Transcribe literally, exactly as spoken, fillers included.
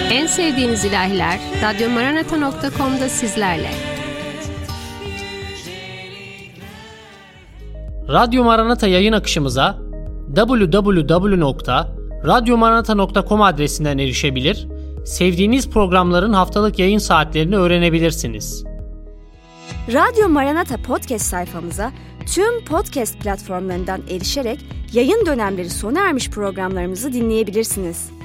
En sevdiğiniz ilahiler radyo maranata nokta com'da sizlerle. Radyo Maranata yayın akışımıza double-u double-u double-u nokta radyo maranata nokta com adresinden erişebilir, sevdiğiniz programların haftalık yayın saatlerini öğrenebilirsiniz. Radyo Maranata podcast sayfamıza tüm podcast platformlarından erişerek yayın dönemleri sona ermiş programlarımızı dinleyebilirsiniz.